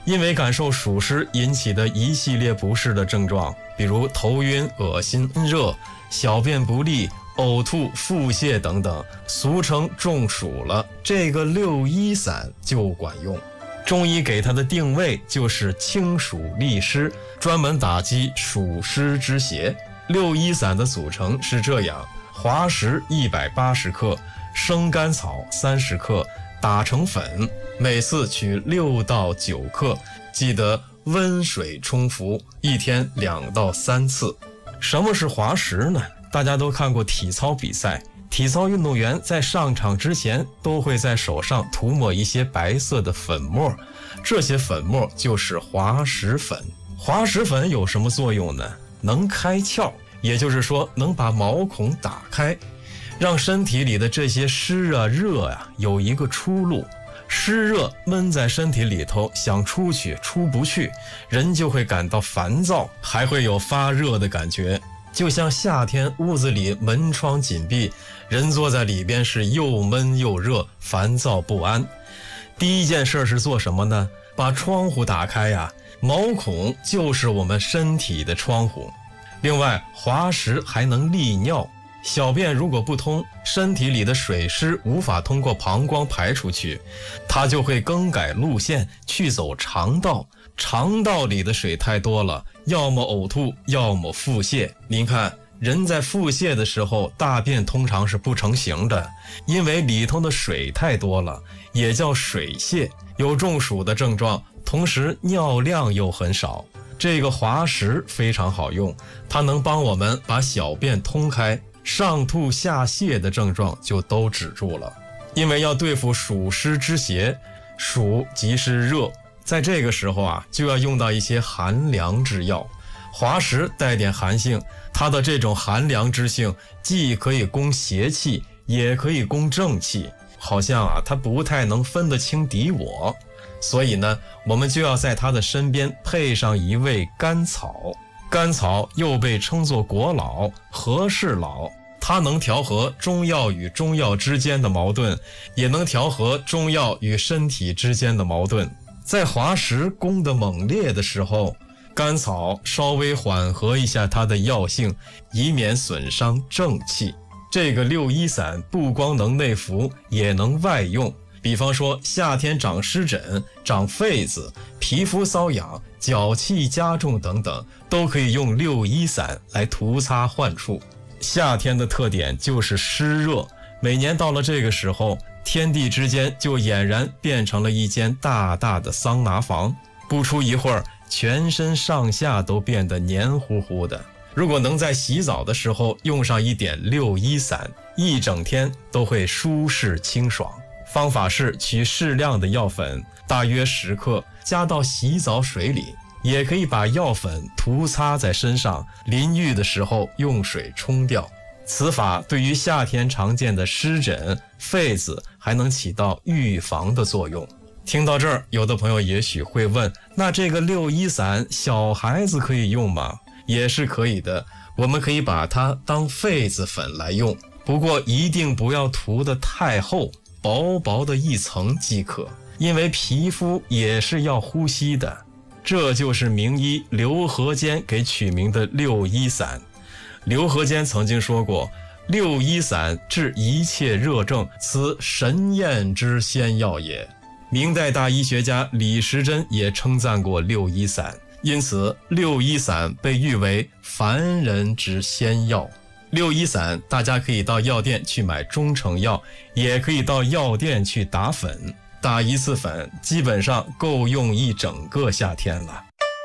因为感受暑湿引起的一系列不适的症状，比如头晕、恶心、热、小便不利、呕吐、腹泻等等，俗称中暑了，这个六一散就管用。中医给它的定位就是清暑利湿，专门打击暑湿之邪。六一散的组成是这样：滑石180克，生甘草30克，打成粉，每次取6到9克，记得温水冲服，1天2到3次。什么是滑石呢？大家都看过体操比赛，体操运动员在上场之前都会在手上涂抹一些白色的粉末，这些粉末就是滑石粉。滑石粉有什么作用呢？能开窍，也就是说能把毛孔打开，让身体里的这些湿啊热啊有一个出路。湿热闷在身体里头，想出去出不去，人就会感到烦躁，还会有发热的感觉。就像夏天屋子里门窗紧闭，人坐在里边是又闷又热，烦躁不安。第一件事是做什么呢？把窗户打开呀，毛孔就是我们身体的窗户。另外，滑石还能利尿，小便如果不通，身体里的水湿无法通过膀胱排出去，它就会更改路线去走肠道，肠道里的水太多了，要么呕吐，要么腹泻。您看，人在腹泻的时候，大便通常是不成形的，因为里头的水太多了，也叫水泻。有中暑的症状，同时尿量又很少，这个滑石非常好用，它能帮我们把小便通开，上吐下泻的症状就都止住了。因为要对付暑湿之邪，暑即是热，在这个时候啊，就要用到一些寒凉之药。滑石带点寒性，它的这种寒凉之性既可以攻邪气，也可以攻正气，好像啊它不太能分得清敌我。所以呢，我们就要在它的身边配上一味甘草。甘草又被称作国老、和事佬，它能调和中药与中药之间的矛盾，也能调和中药与身体之间的矛盾。在滑石攻得猛烈的时候，甘草稍微缓和一下它的药性，以免损伤正气。这个六一散不光能内服，也能外用。比方说夏天长湿疹、长痱子、皮肤瘙痒、脚气加重等等，都可以用六一散来涂擦患处。夏天的特点就是湿热，每年到了这个时候，天地之间就俨然变成了一间大大的桑拿房，不出一会儿，全身上下都变得黏糊糊的。如果能在洗澡的时候用上一点六一散，一整天都会舒适清爽。方法是取适量的药粉，大约10克，加到洗澡水里，也可以把药粉涂擦在身上，淋浴的时候用水冲掉。此法对于夏天常见的湿疹、痱子还能起到预防的作用。听到这儿，有的朋友也许会问，那这个六一散小孩子可以用吗？也是可以的，我们可以把它当痱子粉来用，不过一定不要涂得太厚，薄薄的一层即可，因为皮肤也是要呼吸的。这就是名医刘和坚给取名的六一散。刘和坚曾经说过，六一散治一切热症，此神验之仙药也。明代大医学家李时珍也称赞过六一散，因此六一散被誉为凡人之仙药。六一散大家可以到药店去买中成药，也可以到药店去打粉，打一次粉基本上够用一整个夏天了。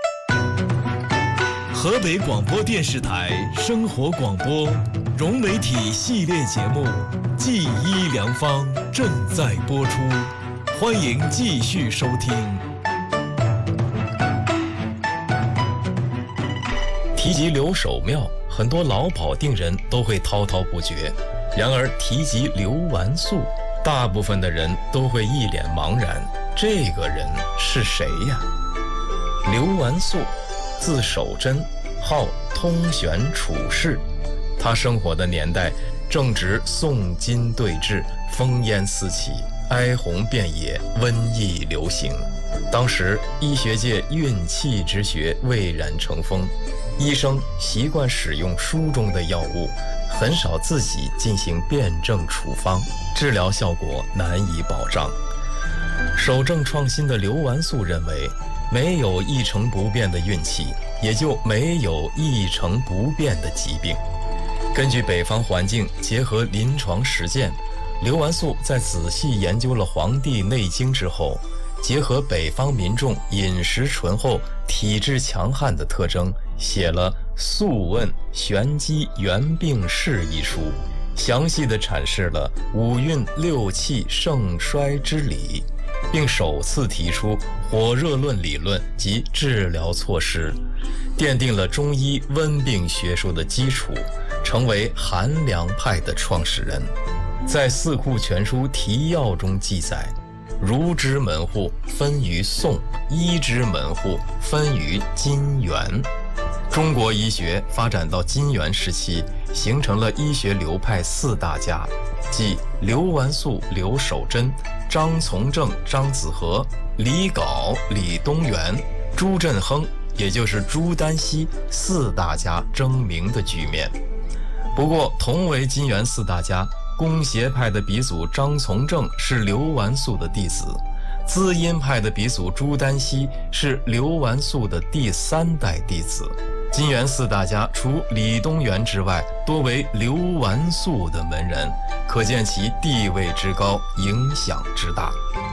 河北广播电视台生活广播融媒体系列节目《记医良方》正在播出，欢迎继续收听。 提及刘守庙，很多老保定人都会滔滔不绝，然而提及刘完素，大部分的人都会一脸茫然，这个人是谁呀？刘完素字守贞，号通玄处士。他生活的年代正值宋金对峙，烽烟四起，哀鸿遍野，瘟疫流行。 当时医学界运气之学蔚然成风，医生习惯使用书中的药物，很少自己进行辩证处方，治疗效果难以保障。守正创新的刘完素认为，没有一成不变的运气，也就没有一成不变的疾病。根据北方环境结合临床实践，刘完素在仔细研究了《黄帝内经》之后，结合北方民众饮食醇厚、体质强悍的特征，写了《素问·玄机原病释》一书，详细地阐释了五运六气盛衰之理，并首次提出火热论理论及治疗措施，奠定了中医温病学说的基础，成为寒凉派的创始人。在《四库全书提要》中记载，儒之门户分于宋，医之门户分于金元。中国医学发展到金元时期，形成了医学流派四大家，即刘完素、刘守贞、张从正、张子和、李杲、李东垣、朱振亨，也就是朱丹溪四大家争鸣的局面。不过，同为金元四大家，公协派的鼻祖张从正是刘完素的弟子，资阴派的鼻祖朱丹溪是刘完素的第3代弟子。金元四大家除李东垣之外，多为刘完素的门人，可见其地位之高，影响之大。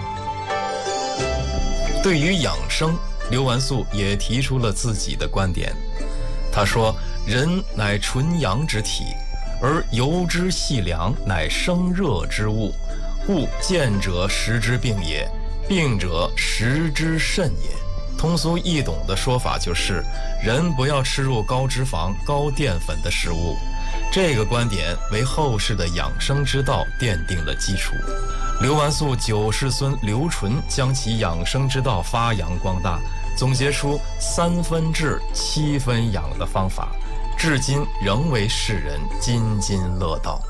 对于养生，刘完素也提出了自己的观点。他说：“人乃纯阳之体，而由之细凉，乃生热之物，故见者食之病也，病者食之肾也。”通俗易懂的说法就是，人不要吃入高脂肪、高淀粉的食物。这个观点为后世的养生之道奠定了基础。刘完素九世孙刘纯将其养生之道发扬光大，总结出3分治、7分养的方法，至今仍为世人津津乐道。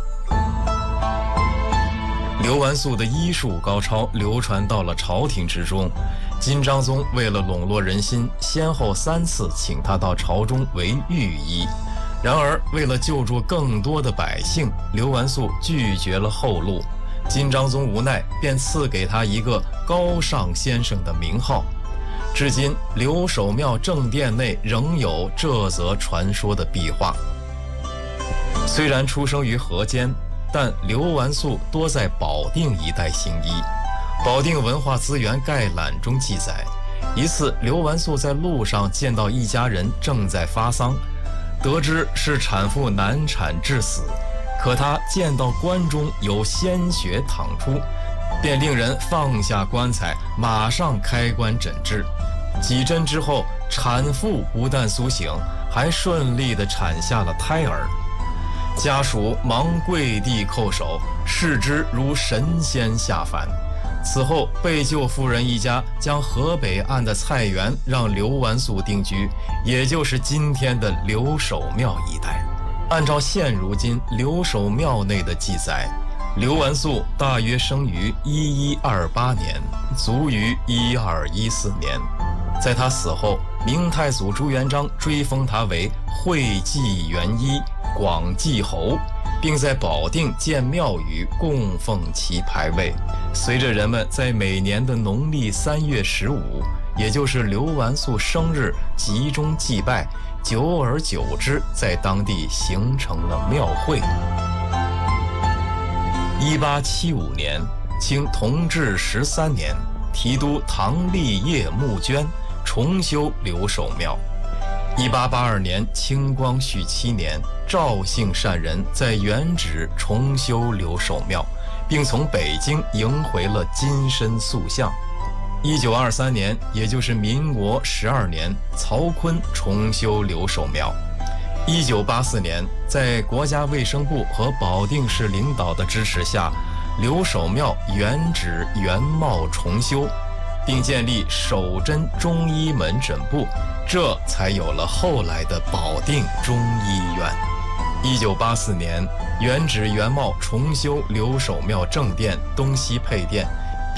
刘完素的医术高超流传到了朝廷之中，金章宗为了笼络人心，先后3次请他到朝中为御医。然而，为了救助更多的百姓，刘完素拒绝了后路。金章宗无奈，便赐给他一个高尚先生的名号。至今，刘守庙正殿内仍有这则传说的壁画。虽然出生于河间，但刘完素多在保定一带行医。保定文化资源概览中记载，一次刘完素在路上见到一家人正在发丧，得知是产妇难产致死，可他见到棺中有鲜血淌出，便令人放下棺材，马上开棺诊治。几针之后，产妇不但苏醒，还顺利地产下了胎儿。家属忙跪地叩首，视之如神仙下凡。此后，备救夫人一家将河北岸的菜园让刘完素定居，也就是今天的刘守庙一带。按照现如今刘守庙内的记载，刘完素大约生于1128年，卒于1214年。在他死后，明太祖朱元璋追封他为会稽元医、广济侯，并在保定建庙宇供奉其牌位。随着人们在每年的农历3月15，也就是刘完素生日集中祭拜，久而久之，在当地形成了庙会。1875年，清同治13年，提督唐立业募捐，重修刘守庙。1882年，清光绪7年，赵姓善人在原址重修刘守庙，并从北京迎回了金身塑像。1923年，也就是民国12年，曹锟重修刘守庙。1984年，在国家卫生部和保定市领导的支持下，刘守庙原址原貌重修，并建立守贞中医门诊部，这才有了后来的保定中医院。1984年，原址原貌重修刘守庙正殿、东西配殿，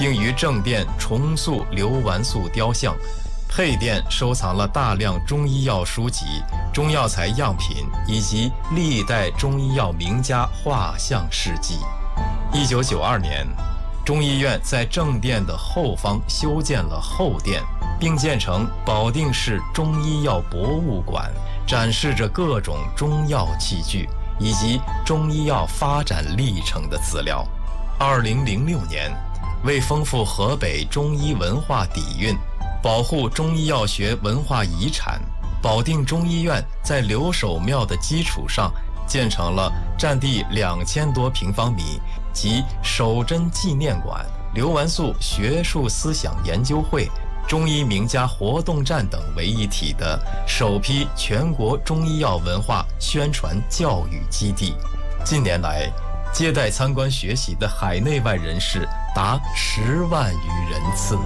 并于正殿重塑刘完素雕像。配殿收藏了大量中医药书籍、中药材样品以及历代中医药名家画像事迹。1992年，中医院在正殿的后方修建了后殿，并建成保定市中医药博物馆，展示着各种中药器具以及中医药发展历程的资料。2006年，为丰富河北中医文化底蕴，保护中医药学文化遗产，保定中医院在刘守庙的基础上建成了占地2000多平方米及守贞纪念馆、刘完素学术思想研究会、中医名家活动站等为一体的首批全国中医药文化宣传教育基地。近年来，接待参观学习的海内外人士达10万余人次。